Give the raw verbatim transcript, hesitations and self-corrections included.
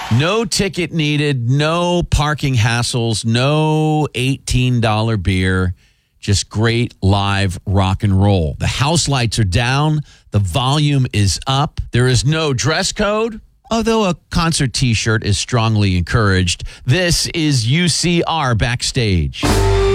No ticket needed, no parking hassles, no eighteen dollars beer, just great live rock and roll. The house lights are down, the volume is up, there is no dress code, although a concert t-shirt is strongly encouraged. This is U C R Backstage.